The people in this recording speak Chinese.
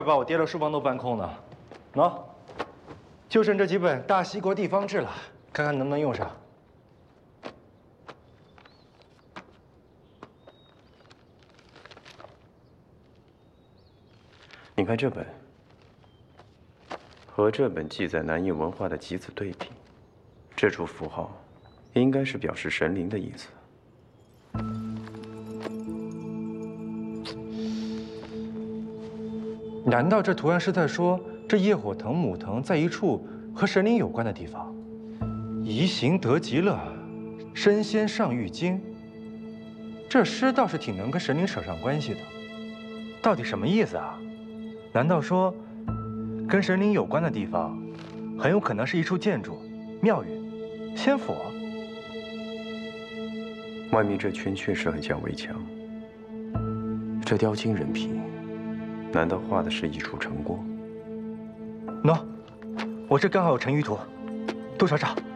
把我爹的书房都搬空了。喏，就剩这几本《大西国地方志》了，看看能不能用上。 你看这本，和这本记载南印文化的集子对比，这处符号应该是表示神灵的意思。 难道这图案是在说这叶火藤母藤在一处和神灵有关的地方？移行得极乐，身先上玉京。这诗倒是挺能跟神灵扯上关系的，到底什么意思啊？难道说跟神灵有关的地方，很有可能是一处建筑、庙宇、仙府？ 外面这圈确实很像围墙，这雕金人皮。 难道画的是一处城郭？ 喏，我这刚好有成鱼图，多少找。